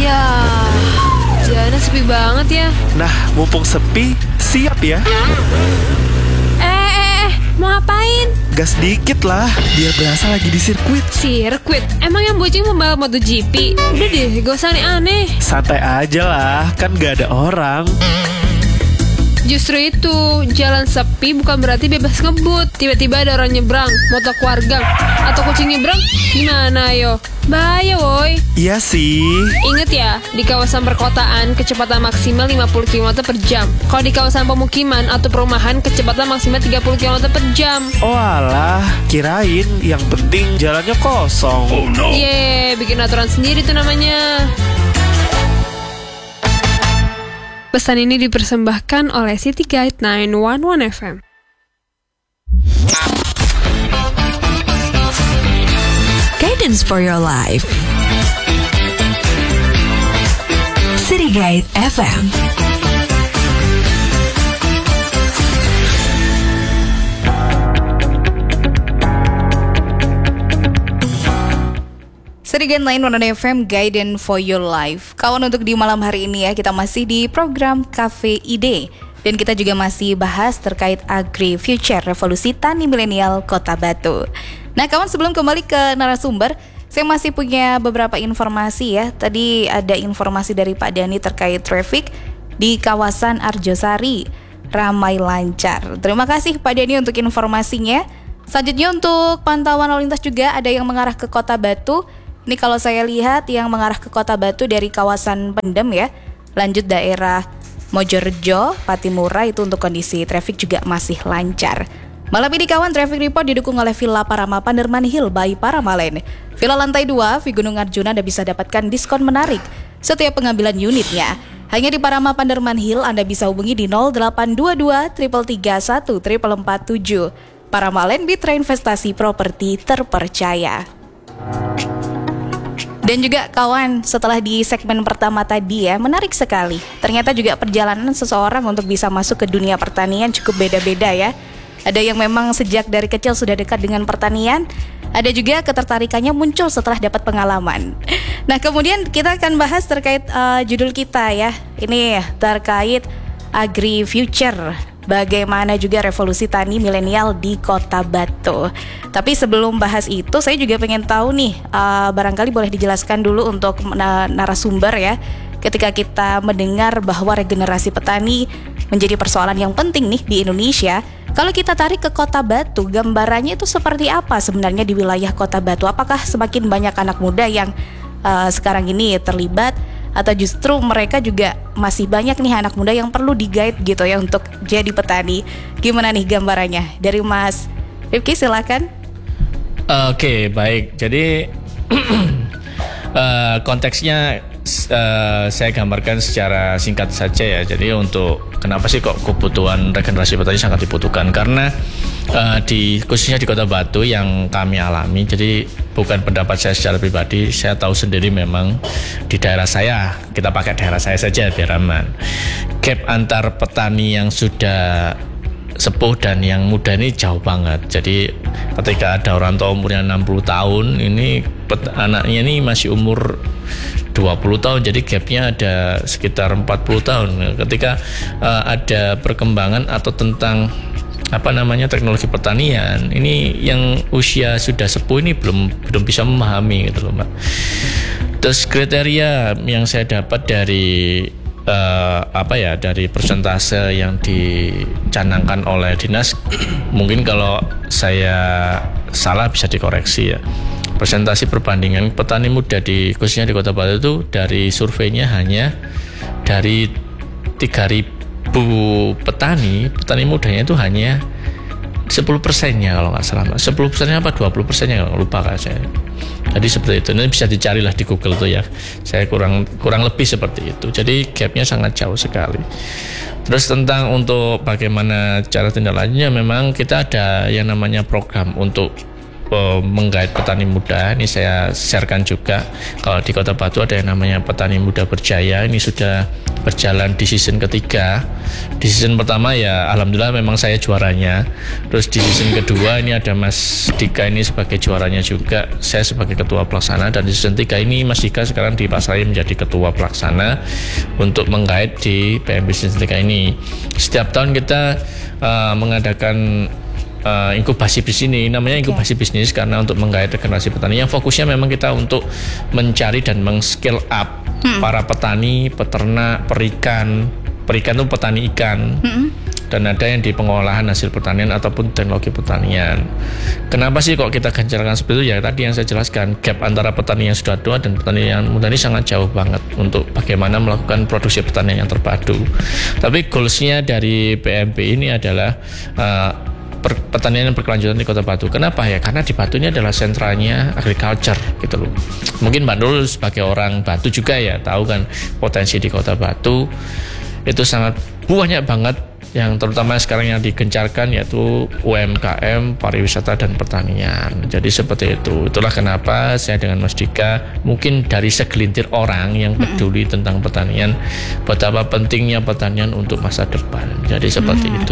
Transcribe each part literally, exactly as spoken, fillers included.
Ya, jalannya sepi banget ya. Nah, mumpung sepi, siap ya. Eh, eh, eh, mau ngapain? Gas dikit lah, biar berasa lagi di sirkuit. Sirkuit? Emang yang bocing membalap MotoGP? Udah deh, gak usah aneh-aneh. Santai aja lah, kan gak ada orang. Justru itu, jalan sepi bukan berarti bebas ngebut. Tiba-tiba ada orang nyebrang, motor keluarga, atau kucing nyebrang, gimana ayo? Bahaya woi. Iya sih. Ingat ya, di kawasan perkotaan kecepatan maksimal lima puluh kilometer per jam. Kalau di kawasan pemukiman atau perumahan kecepatan maksimal tiga puluh kilometer per jam. Oh alah, kirain yang penting jalannya kosong. Oh no. Yeay, bikin aturan sendiri tuh namanya. Pesan ini dipersembahkan oleh City Guide sembilan satu satu F M. Guidance for your life. City Guide F M. Sedigan lain One F M, Guidance for Your Life. Kawan, untuk di malam hari ini ya, kita masih di program Cafe Ide. Dan kita juga masih bahas terkait Agri Future, Revolusi Tani Milenial Kota Batu. Nah kawan, sebelum kembali ke narasumber, saya masih punya beberapa informasi ya. Tadi ada informasi dari Pak Dani terkait traffic di kawasan Arjosari. Ramai lancar. Terima kasih Pak Dani untuk informasinya. Selanjutnya untuk pantauan lalu lintas juga ada yang mengarah ke Kota Batu. Ini kalau saya lihat yang mengarah ke Kota Batu dari kawasan Pendem ya, lanjut daerah Mojorejo, Patimura, itu untuk kondisi traffic juga masih lancar. Malam ini kawan, traffic report didukung oleh Villa Parama Panderman Hill by Paramalen. Villa lantai dua, di Gunung Arjuna Anda bisa dapatkan diskon menarik setiap pengambilan unitnya. Hanya di Parama Panderman Hill Anda bisa hubungi di nol delapan dua dua tiga tiga satu empat empat tujuh. Paramalen, Mitra Investasi Properti Terpercaya. Dan juga kawan, setelah di segmen pertama tadi ya, menarik sekali. Ternyata juga perjalanan seseorang untuk bisa masuk ke dunia pertanian cukup beda-beda ya. Ada yang memang sejak dari kecil sudah dekat dengan pertanian, ada juga ketertarikannya muncul setelah dapat pengalaman. Nah kemudian kita akan bahas terkait uh, judul kita ya. Ini terkait Agri Future, bagaimana juga revolusi tani milenial di Kota Batu. Tapi sebelum bahas itu, saya juga pengen tahu nih, uh, barangkali boleh dijelaskan dulu untuk na- narasumber ya, ketika kita mendengar bahwa regenerasi petani menjadi persoalan yang penting nih di Indonesia. Kalau kita tarik ke Kota Batu, gambarannya itu seperti apa sebenarnya di wilayah Kota Batu? Apakah semakin banyak anak muda yang uh, sekarang ini terlibat, atau justru mereka juga masih banyak nih anak muda yang perlu di-guide gitu ya untuk jadi petani? Gimana nih gambarannya? Dari Mas Rifki silakan. Oke, okay, baik. Jadi uh, konteksnya uh, saya gambarkan secara singkat saja ya. Jadi untuk kenapa sih kok kebutuhan regenerasi petani sangat dibutuhkan? Karena uh, di khususnya di Kota Batu yang kami alami, jadi bukan pendapat saya secara pribadi, saya tahu sendiri memang di daerah saya, kita pakai daerah saya saja biar aman, gap antar petani yang sudah sepuh dan yang muda ini jauh banget. Jadi ketika ada orang tua umurnya enam puluh tahun, ini pet- anaknya ini masih umur dua puluh tahun, jadi gapnya ada sekitar empat puluh tahun. Ketika uh, ada perkembangan atau tentang apa namanya teknologi pertanian, ini yang usia sudah sepuh ini belum belum bisa memahami gitu loh Mbak. Terus kriteria yang saya dapat dari Uh, apa ya dari persentase yang dicanangkan oleh dinas, mungkin kalau saya salah bisa dikoreksi ya. Presentasi perbandingan petani muda di khususnya di Kota Batu itu dari surveinya hanya dari tiga ribu petani, petani mudanya itu hanya sepuluh persennya kalau nggak salah. sepuluh persennya apa dua puluh persennya nggak lupa kan saya. Jadi seperti itu, ini bisa dicarilah di Google tuh ya. Saya kurang kurang lebih seperti itu. Jadi gapnya sangat jauh sekali. Terus tentang untuk bagaimana cara tindak lanjutnya, memang kita ada yang namanya program untuk uh, menggait petani muda. Ini saya sharekan juga. Kalau di Kota Batu ada yang namanya Petani Muda Berjaya. Ini sudah berjalan di season ketiga. Di season pertama ya alhamdulillah memang saya juaranya. Terus di season kedua ini ada Mas Dika ini sebagai juaranya juga. Saya sebagai ketua pelaksana, dan di season tiga ini Mas Dika sekarang dipasrai menjadi ketua pelaksana untuk menggait di P M Bisnis tiga ini. Setiap tahun kita uh, mengadakan uh, inkubasi bisnis ini, namanya inkubasi okay. bisnis karena untuk menggait generasi petani yang fokusnya memang kita untuk mencari dan meng-scale up hmm. para petani, peternak, perikan, perikan itu petani ikan. Hmm. Dan ada yang di pengolahan hasil pertanian ataupun teknologi pertanian. Kenapa sih kok kita gencarkan seperti itu? Ya tadi yang saya jelaskan, gap antara petani yang sudah tua dan petani yang muda ini sangat jauh banget untuk bagaimana melakukan produksi pertanian yang terpadu. Tapi goalsnya dari P M B ini adalah uh, per, pertanian yang berkelanjutan di Kota Batu. Kenapa ya? Karena di Batu ini adalah sentranya agriculture gitu loh. Mungkin Mbak Nurul sebagai orang Batu juga ya tahu kan potensi di Kota Batu itu sangat banyak banget, yang terutama sekarang yang digencarkan yaitu U M K M, pariwisata dan pertanian. Jadi seperti itu. Itulah kenapa saya dengan Mas Dika mungkin dari segelintir orang yang peduli mm-hmm. tentang pertanian, betapa pentingnya pertanian untuk masa depan. Jadi seperti mm-hmm. itu.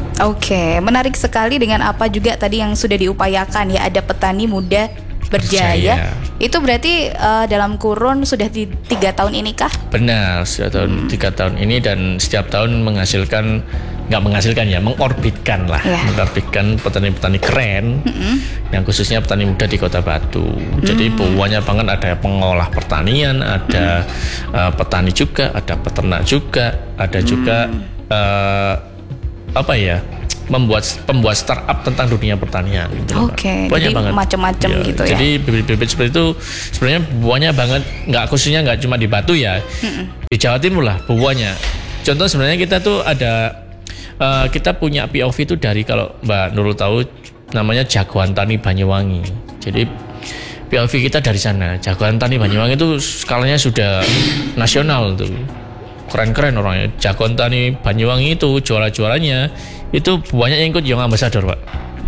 Oke, menarik sekali dengan apa juga tadi yang sudah diupayakan ya, ada petani muda berjaya. Berjaya. Itu berarti uh, dalam kurun sudah di tiga tahun ini kah? Benar, sudah tahun hmm. tiga tahun ini, dan setiap tahun menghasilkan, nggak menghasilkan ya, mengorbitkan lah, yeah. mengorbitkan petani-petani keren, mm-hmm. yang khususnya petani muda di Kota Batu. Mm. Jadi banyak banget, ada pengolah pertanian, ada mm. uh, petani juga, ada peternak juga, ada mm. juga uh, apa ya? membuat pembuat startup tentang dunia pertanian. Oke, okay, jadi macam-macam ya, gitu ya. Jadi bibit-bibit seperti itu sebenarnya banyak banget, nggak khususnya nggak cuma di Batu ya, mm-mm. di Jawa Timur lah banyak. Contoh sebenarnya kita tuh ada uh, kita punya P O V itu dari, kalau Mbak Nurul tahu namanya Jagoan Tani Banyuwangi. Jadi P O V kita dari sana. Jagoan Tani Banyuwangi itu skalanya sudah nasional tuh. Keren-keren orangnya. Jagoan Tani Banyuwangi itu juara-juaranya itu banyak yang ikut Young Ambassador, Pak.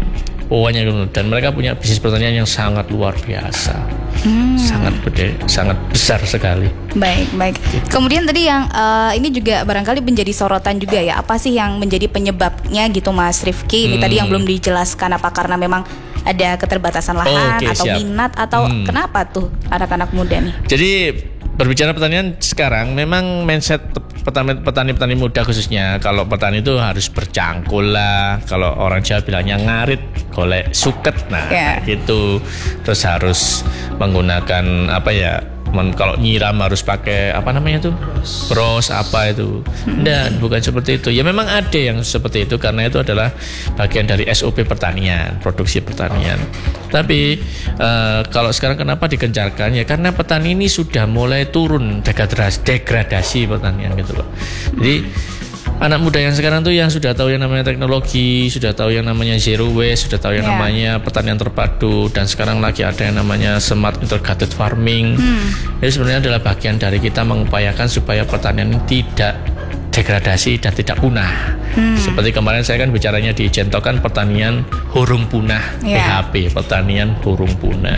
Banyak yang ikut, dan mereka punya bisnis pertanian yang sangat luar biasa. Hmm. Sangat gede, sangat besar sekali. Baik, baik. Kemudian tadi yang uh, ini juga barangkali menjadi sorotan juga ya. Apa sih yang menjadi penyebabnya gitu, Mas Rifki? Ini hmm. tadi yang belum dijelaskan, apa karena memang ada keterbatasan lahan, oh, okay, atau siap. minat, atau hmm. kenapa tuh anak-anak muda nih? Jadi berbicara pertanian sekarang, memang mindset petani-petani muda khususnya, kalau petani itu harus bercangkul lah, kalau orang Jawa bilangnya ngarit, golek suket, nah yeah. gitu. Terus harus menggunakan apa ya, men, kalau nyiram harus pakai apa namanya tuh, bros apa itu. Dan bukan seperti itu. Ya memang ada yang seperti itu karena itu adalah bagian dari S O P pertanian, produksi pertanian. Tapi uh, kalau sekarang kenapa digencarkan ya, karena petani ini sudah mulai turun degradasi, degradasi pertanian gitu loh. Jadi anak muda yang sekarang tuh yang sudah tahu yang namanya teknologi, sudah tahu yang namanya zero waste, sudah tahu yang yeah. namanya pertanian terpadu, dan sekarang lagi ada yang namanya smart integrated farming. Hmm. Jadi sebenarnya adalah bagian dari kita mengupayakan supaya pertanian tidak degradasi dan tidak punah. Hmm. Seperti kemarin saya kan bicaranya di Jentokan pertanian hurung punah, yeah. P H P, pertanian hurung punah.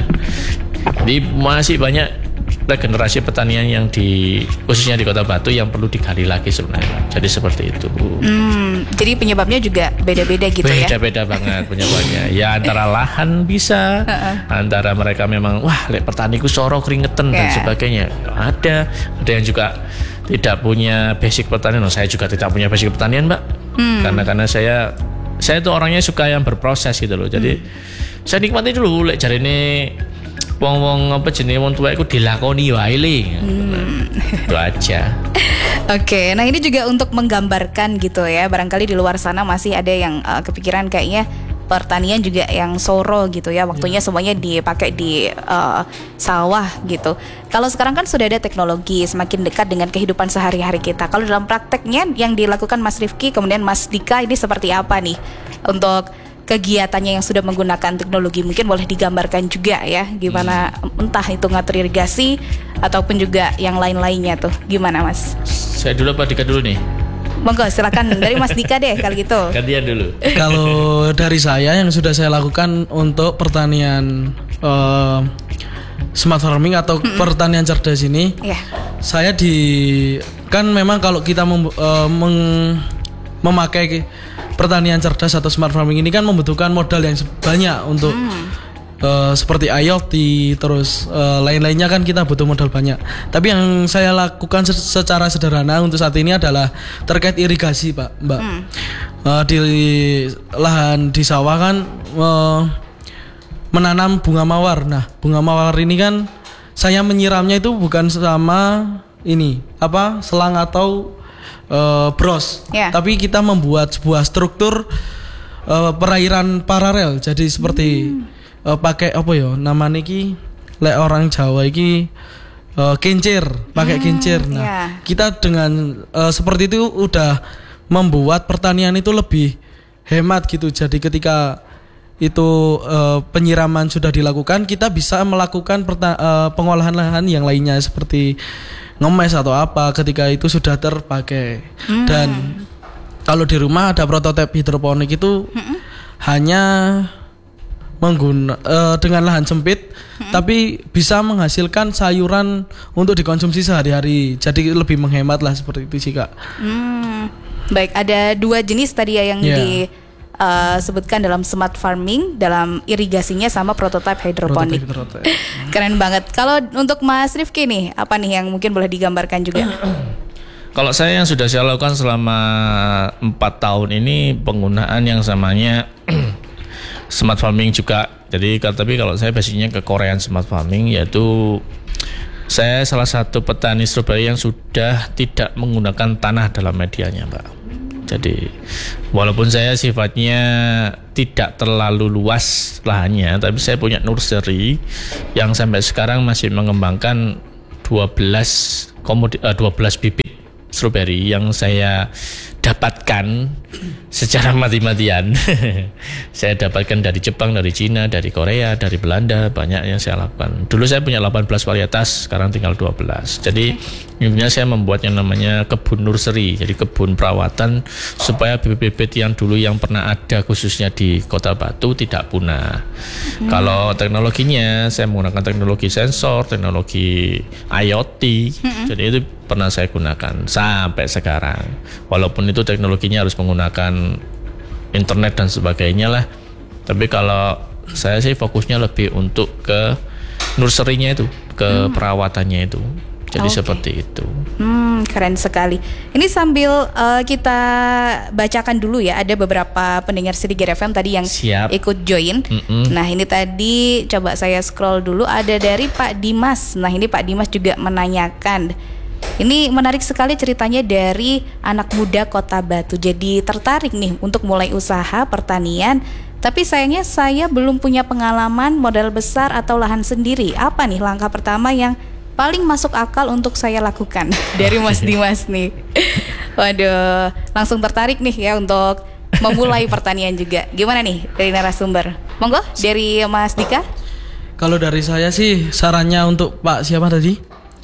Jadi masih banyak regenerasi pertanian yang di khususnya di Kota Batu yang perlu digali lagi sebenarnya. Jadi seperti itu. Hmm, jadi penyebabnya juga beda-beda gitu beda, ya. Beda-beda banget penyebabnya. Ya antara lahan bisa, antara mereka memang wah lek petaniku soro keringetan yeah. dan sebagainya. Ada, ada yang juga tidak punya basic pertanian. Oh, saya juga tidak punya basic pertanian, Mbak. Hmm. Karena karena saya saya itu orangnya suka yang berproses gitu loh. Jadi hmm. saya nikmati dulu lek jarine wong-wong apa jenenge wong tuwa iku dilakoni wae le. Hmm. Itu aja. Oke, nah ini juga untuk menggambarkan gitu ya. Barangkali di luar sana masih ada yang uh, kepikiran kayaknya pertanian juga yang soro gitu ya, waktunya semuanya dipakai di uh, sawah gitu. Kalau sekarang kan sudah ada teknologi semakin dekat dengan kehidupan sehari-hari kita. Kalau dalam prakteknya yang dilakukan Mas Rifki kemudian Mas Dika ini seperti apa nih untuk kegiatannya yang sudah menggunakan teknologi? Mungkin boleh digambarkan juga ya, gimana hmm. entah itu ngatur irigasi ataupun juga yang lain-lainnya tuh, gimana Mas? Saya dulu apa Dika dulu nih? Monggo silakan dari Mas Dika deh kalau gitu. Gantian dulu. Kalau dari saya yang sudah saya lakukan untuk pertanian uh, smart farming atau mm-hmm. pertanian cerdas ini, yeah. saya di kan memang kalau kita mem, uh, meng, memakai pertanian cerdas atau smart farming ini kan membutuhkan modal yang banyak untuk mm. Uh, seperti IoT terus uh, lain-lainnya kan kita butuh modal banyak. Tapi yang saya lakukan se- secara sederhana untuk saat ini adalah terkait irigasi, Pak, Mbak. Hmm. Uh, di lahan di sawah kan uh, menanam bunga mawar. Nah, bunga mawar ini kan saya menyiramnya itu bukan sama ini apa selang atau uh, bros, yeah. tapi kita membuat sebuah struktur uh, perairan paralel. Jadi seperti hmm. Uh, pakai apa ya namanya ki lek orang Jawa iki uh, kincir, pakai hmm, kincir. Nah, yeah. kita dengan uh, seperti itu udah membuat pertanian itu lebih hemat gitu. Jadi ketika itu uh, penyiraman sudah dilakukan, kita bisa melakukan perta- uh, pengolahan lahan yang lainnya seperti ngemes atau apa ketika itu sudah terpakai. Hmm. Dan kalau di rumah ada prototipe hidroponik itu hmm. hanya mengguna uh, dengan lahan sempit hmm. tapi bisa menghasilkan sayuran untuk dikonsumsi sehari-hari, jadi lebih menghemat lah seperti itu sih Kak. Hmm. Baik, ada dua jenis tadi ya yang yeah. disebutkan uh, dalam smart farming, dalam irigasinya sama prototype hidroponik. Prototype, prototype. Keren banget. Kalau untuk Mas Rifki nih, apa nih yang mungkin boleh digambarkan juga? Kalau saya yang sudah saya lakukan selama empat tahun ini penggunaan yang namanya smart farming juga. Jadi tapi kalau saya basicnya ke Korean smart farming, yaitu saya salah satu petani stroberi yang sudah tidak menggunakan tanah dalam medianya, Pak. Jadi walaupun saya sifatnya tidak terlalu luas lahannya, tapi saya punya nursery yang sampai sekarang masih mengembangkan dua belas komodi- uh, dua belas bibit stroberi yang saya dapatkan secara mati-matian. Saya dapatkan dari Jepang, dari Cina, dari Korea, dari Belanda, banyak yang saya lakukan. Dulu saya punya delapan belas varietas, sekarang tinggal dua belas. Jadi intinya saya membuat yang namanya kebun nursery, jadi kebun perawatan supaya bibit-bibit yang dulu yang pernah ada khususnya di Kota Batu tidak punah. Hmm. Kalau teknologinya saya menggunakan teknologi sensor, teknologi IoT. Hmm. Jadi itu pernah saya gunakan sampai sekarang. Walaupun itu teknologinya harus menggunakan internet dan sebagainya lah. Tapi kalau saya sih fokusnya lebih untuk ke nursery-nya itu, ke hmm. perawatannya itu. Jadi okay. seperti itu. Hmm, keren sekali. Ini sambil uh, kita bacakan dulu ya. Ada beberapa pendengar Sirigate F M tadi yang Siap. ikut join. Mm-mm. Nah ini tadi coba saya scroll dulu. Ada dari Pak Dimas. Nah ini Pak Dimas juga menanyakan. Ini menarik sekali ceritanya dari anak muda Kota Batu. Jadi tertarik nih untuk mulai usaha pertanian. Tapi sayangnya saya belum punya pengalaman modal besar atau lahan sendiri. Apa nih langkah pertama yang paling masuk akal untuk saya lakukan? Dari Mas Dimas nih. Waduh, langsung tertarik nih ya untuk memulai pertanian juga. Gimana nih dari narasumber? Monggo dari Mas Dika. Kalau dari saya sih sarannya untuk Pak siapa tadi?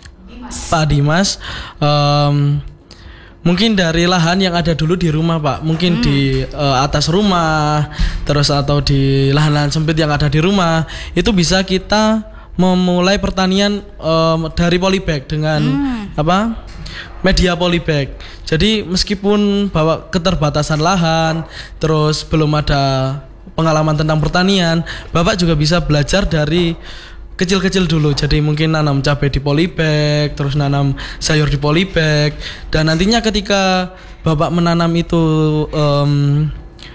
Pak Dimas, um, mungkin dari lahan yang ada dulu di rumah Pak, mungkin hmm. di uh, atas rumah, terus atau di lahan-lahan sempit yang ada di rumah, itu bisa kita memulai pertanian um, dari polybag dengan hmm. apa? Media polybag. Jadi meskipun bawa keterbatasan lahan, terus belum ada pengalaman tentang pertanian, Bapak juga bisa belajar dari kecil-kecil dulu. Jadi mungkin nanam cabai di polybag, terus nanam sayur di polybag, dan nantinya ketika Bapak menanam itu um,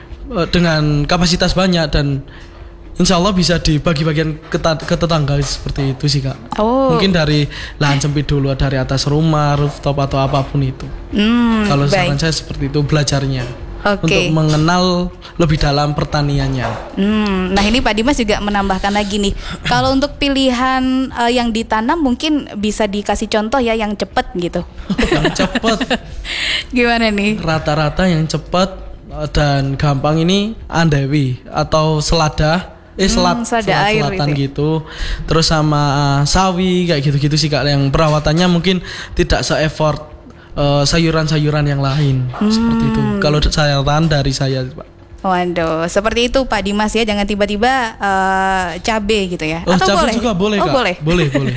dengan kapasitas banyak dan insya Allah bisa dibagi-bagian ke, ke tetangga seperti itu sih Kak. Oh. Mungkin dari lahan sempit dulu, dari atas rumah, rooftop atau apapun itu. Hmm, Kalau saran saya seperti itu belajarnya. Okay. Untuk mengenal lebih dalam pertaniannya. Hmm, nah ini Pak Dimas juga menambahkan lagi nih. Kalau untuk pilihan uh, yang ditanam mungkin bisa dikasih contoh ya yang cepat gitu. Yang cepat. Gimana nih? Rata-rata yang cepat dan gampang ini andewi atau selada. Eh selat, hmm, selat air selatan itu. gitu. Terus sama uh, sawi kayak gitu-gitu sih Kak, yang perawatannya mungkin tidak se-effort eh, sayuran-sayuran yang lain seperti itu. Kalau saran dari saya, Pak. Waduh, seperti itu Pak Dimas ya, jangan tiba-tiba uh, cabe gitu ya. Oh, Atau cabai boleh? juga boleh, oh, Kak. boleh. Boleh, boleh.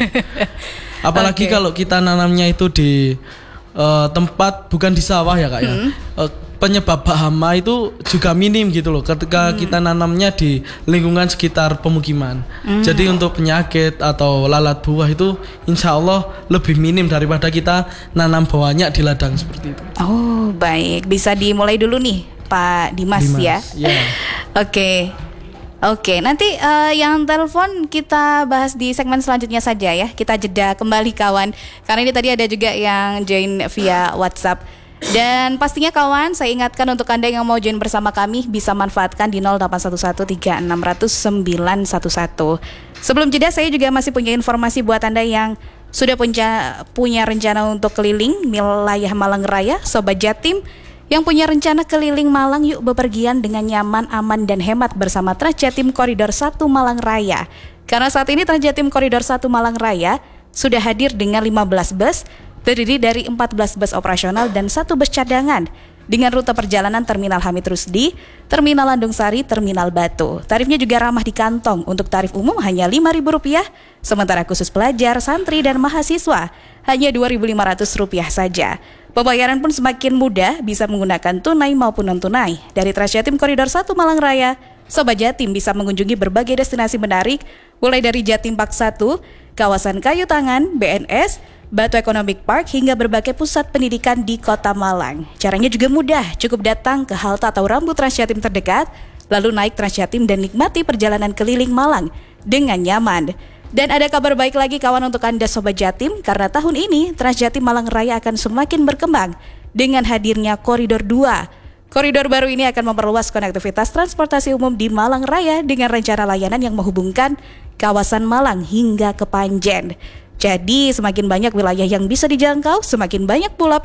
Apalagi Oke. kalau kita nanamnya itu di uh, tempat bukan di sawah ya, Kak ya. Hmm. Uh, penyebab hama itu juga minim gitu loh ketika kita nanamnya di lingkungan sekitar pemukiman. Hmm. Jadi untuk penyakit atau lalat buah itu insya Allah lebih minim daripada kita nanam banyak di ladang seperti itu. Oh, baik. Bisa dimulai dulu nih Pak Dimas, Dimas, ya. ya. Oke. Oke, nanti eh, yang telepon kita bahas di segmen selanjutnya saja ya. Kita jeda kembali kawan. Karena ini tadi ada juga yang join via WhatsApp. Dan pastinya kawan, saya ingatkan untuk Anda yang mau join bersama kami bisa manfaatkan di nol delapan satu satu tiga enam nol nol sembilan satu satu. Sebelum jeda saya juga masih punya informasi buat Anda yang sudah punya punya rencana untuk keliling wilayah Malang Raya, Sobat Jatim. Yang punya rencana keliling Malang, yuk bepergian dengan nyaman, aman, dan hemat bersama Transjatim Koridor satu Malang Raya. Karena saat ini Transjatim Koridor satu Malang Raya sudah hadir dengan lima belas bus, terdiri dari empat belas bus operasional dan satu bus cadangan. Dengan rute perjalanan Terminal Hamid Rusdi, Terminal Landung Sari, Terminal Batu. Tarifnya juga ramah di kantong, untuk tarif umum hanya lima ribu rupiah, sementara khusus pelajar, santri, dan mahasiswa hanya dua ribu lima ratus rupiah saja. Pembayaran pun semakin mudah, bisa menggunakan tunai maupun non-tunai. Dari Transjatim Koridor satu Malang Raya, Sobat Jatim bisa mengunjungi berbagai destinasi menarik, mulai dari Jatim Park satu, kawasan Kayu Tangan, B N S, Batu Economic Park, hingga berbagai pusat pendidikan di Kota Malang. Caranya juga mudah, cukup datang ke halte atau rambu Transjatim terdekat, lalu naik Transjatim dan nikmati perjalanan keliling Malang dengan nyaman. Dan ada kabar baik lagi kawan untuk Anda Sobat Jatim, karena tahun ini Transjatim Malang Raya akan semakin berkembang dengan hadirnya Koridor dua. Koridor baru ini akan memperluas konektivitas transportasi umum di Malang Raya dengan rencana layanan yang menghubungkan kawasan Malang hingga ke Panjen. Jadi semakin banyak wilayah yang bisa dijangkau, semakin banyak pula